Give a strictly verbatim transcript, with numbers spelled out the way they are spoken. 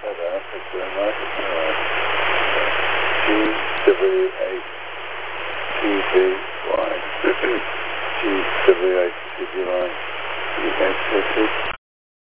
Hold on, I'll fix it. Mark it. G W H T B Y G W H T B Y G H T B